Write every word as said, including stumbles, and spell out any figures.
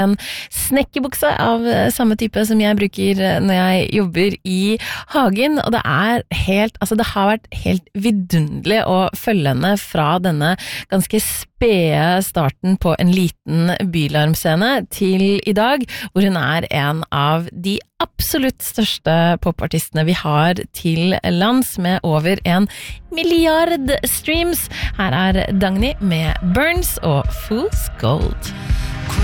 En snekkerbukse av samme type som jeg bruker når jeg jobber i hagen, og det er helt, altså det har vært helt vidunderlig å følge henne fra denne ganske spede starten på en liten bylarmscene til i dag, hvor hun er en av de absolutt største popartistene vi har til lands, med over en milliard streams. Her er Dagny med Burns og Fool's Gold.